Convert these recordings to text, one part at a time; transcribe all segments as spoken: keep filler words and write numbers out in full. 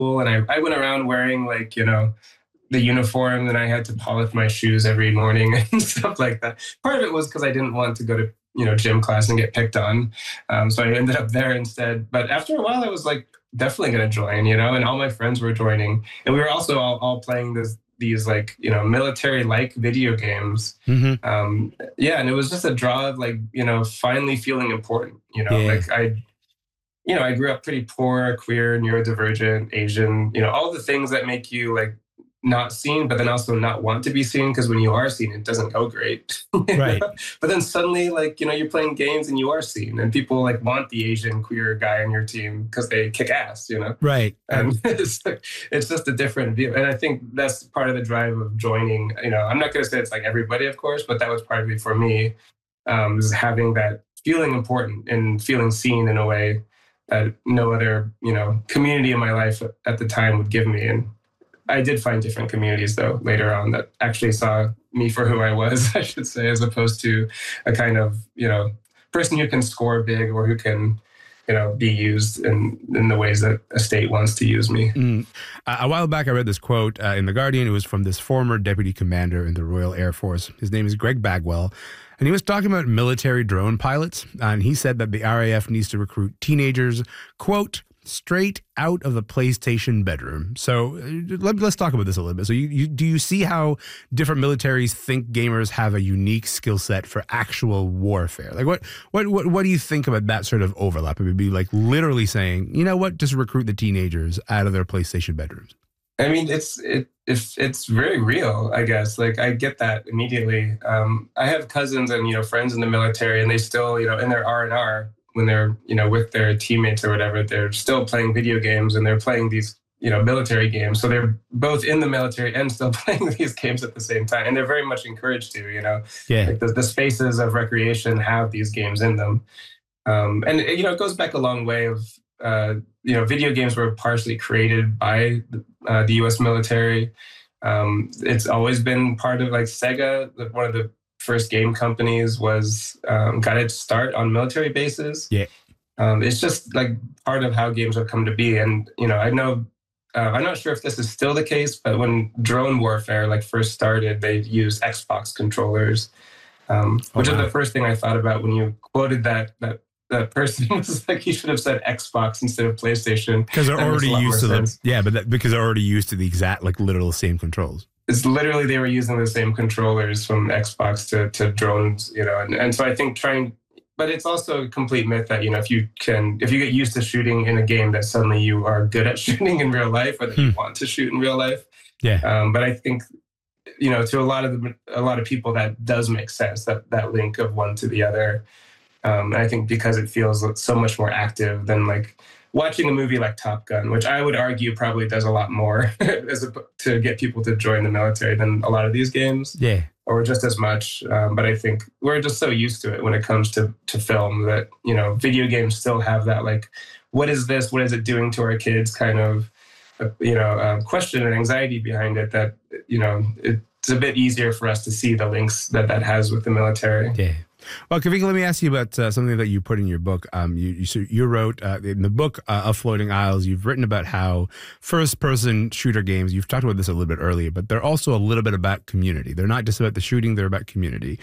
school, and I, I went around wearing like, you know, the uniform, and I had to polish my shoes every morning and stuff like that. Part of it was because I didn't want to go to, you know, gym class and get picked on. Um, so I ended up there instead. But after a while, I was like, definitely going to join, you know, and all my friends were joining. And we were also all, all playing this, these like, you know, military-like video games. Mm-hmm. Um, yeah, and it was just a draw of like, you know, finally feeling important, you know, yeah. like I, you know, I grew up pretty poor, queer, neurodivergent, Asian, you know, all the things that make you like not seen, but then also not want to be seen, because when you are seen, it doesn't go great. Right. But then suddenly, like, you know, you're playing games and you are seen, and people like want the Asian queer guy on your team because they kick ass, you know? Right. And it's, like, it's just a different view. And I think that's part of the drive of joining. You know, I'm not going to say it's like everybody, of course, but that was part of it for me, um, is having that feeling important and feeling seen in a way that no other, you know, community in my life at the time would give me. And I did find different communities, though, later on that actually saw me for who I was, I should say, as opposed to a kind of, you know, person who can score big or who can, you know, be used in, in the ways that a state wants to use me. Mm. Uh, a while back, I read this quote uh, in The Guardian. It was from this former deputy commander in the Royal Air Force. His name is Greg Bagwell. And he was talking about military drone pilots. Uh, and he said that the R A F needs to recruit teenagers, quote, straight out of the PlayStation bedroom. So uh, let, let's talk about this a little bit. So you, you do you see how different militaries think gamers have a unique skill set for actual warfare? Like what, what, what, what do you think about that sort of overlap? It would be like literally saying, you know what, just recruit the teenagers out of their PlayStation bedrooms. I mean, it's it if it's very real, I guess. Like, I get that immediately. Um, I have cousins and, you know, friends in the military, and they still, you know, in their R and R, when they're, you know, with their teammates or whatever, they're still playing video games, and they're playing these, you know, military games. So they're both in the military and still playing these games at the same time. And they're very much encouraged to, you know, yeah. like the, the spaces of recreation have these games in them. Um, and, you know, it goes back a long way of, uh, you know, video games were partially created by uh, the U S military. Um, it's always been part of like Sega, one of the first game companies was um, got its start on military bases. Yeah, um, it's just like part of how games have come to be. And you know, I know uh, I'm not sure if this is still the case, but when drone warfare like first started, they used Xbox controllers, um, which oh, wow. is the first thing I thought about when you quoted that that that person was like, you should have said Xbox instead of PlayStation, because they're already used to them. Yeah, but that, because they're already used to the exact like literal same controls. It's literally they were using the same controllers from Xbox to, to drones, you know, and, and so I think trying, but it's also a complete myth that, you know, if you can, if you get used to shooting in a game, that suddenly you are good at shooting in real life, or that hmm. you want to shoot in real life. Yeah. Um, but I think, you know, to a lot of the, a lot of people that does make sense, that that link of one to the other. Um, and I think because it feels so much more active than like watching a movie like Top Gun, which I would argue probably does a lot more as a, to get people to join the military than a lot of these games. Yeah. Or just as much. Um, but I think we're just so used to it when it comes to, to film that, you know, video games still have that, like, what is this? What is it doing to our kids kind of, uh, you know, uh, question and anxiety behind it that, you know, it's a bit easier for us to see the links that that has with the military. Yeah. Well, Kavika, let me ask you about uh, something that you put in your book. Um, you, you, so you wrote uh, in the book uh, of Floating Isles, you've written about how first-person shooter games, you've talked about this a little bit earlier, but they're also a little bit about community. They're not just about the shooting, they're about community.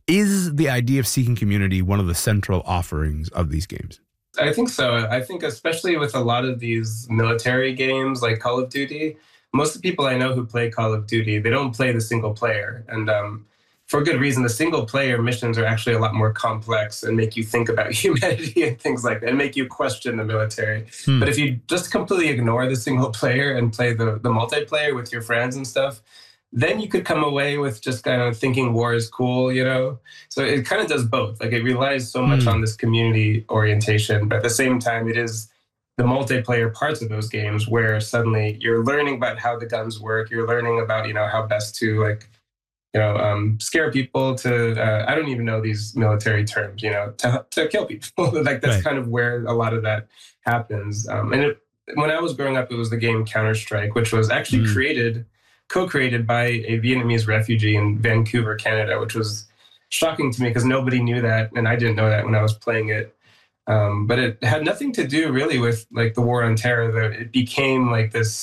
Is the idea of seeking community one of the central offerings of these games? I think so. I think especially with a lot of these military games like Call of Duty, most of the people I know who play Call of Duty, they don't play the single player. And um, for good reason, the single player missions are actually a lot more complex and make you think about humanity and things like that, and make you question the military. Hmm. But if you just completely ignore the single player and play the, the multiplayer with your friends and stuff, then you could come away with just kind of thinking war is cool, you know? So it kind of does both. Like, it relies so much mm. on this community orientation, but at the same time, it is the multiplayer parts of those games where suddenly you're learning about how the guns work. You're learning about, you know, how best to, like, you know, um, scare people to, uh, I don't even know these military terms, you know, to, to kill people. Like, that's right. Kind of where a lot of that happens. Um, and it, when I was growing up, it was the game Counter-Strike, which was actually mm. created co-created by a Vietnamese refugee in Vancouver, Canada, which was shocking to me because nobody knew that, and I didn't know that when I was playing it. Um, but it had nothing to do really with like the war on terror. That it became like this